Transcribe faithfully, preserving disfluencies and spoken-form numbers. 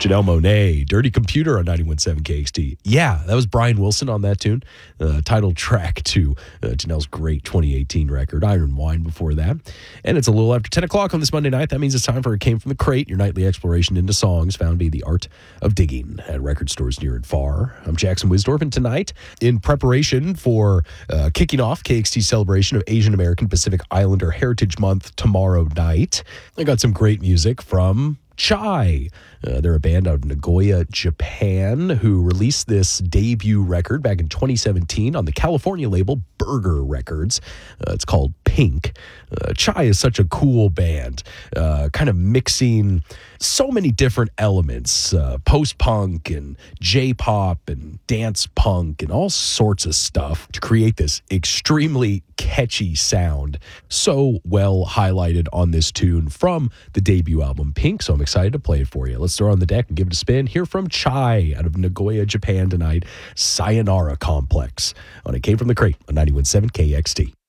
Janelle Monáe, Dirty Computer on ninety-one point seven K X T. Yeah, that was Brian Wilson on that tune. Uh, title track to uh, Janelle's great twenty eighteen record, Iron Wine, before that. And it's a little after ten o'clock on this Monday night. That means it's time for It Came From the Crate, your nightly exploration into songs found by the art of digging at record stores near and far. I'm Jackson Wisdorf, and tonight, in preparation for uh, kicking off K X T's celebration of Asian American Pacific Islander Heritage Month tomorrow night, I got some great music from Chai. Uh, they're a band out of Nagoya, Japan, who released this debut record back in twenty seventeen on the California label Burger Records. Uh, it's called Pink. Uh, Chai is such a cool band, uh, kind of mixing so many different elements, uh, post-punk and J-pop and dance punk and all sorts of stuff to create this extremely catchy sound, so well highlighted on this tune from the debut album Pink. So I'm excited to play it for you. Let's throw it on the deck and give it a spin. Hear from Chai out of Nagoya, Japan tonight, Sayonara Complex on It Came From the Crate on ninety-one point seven K X T.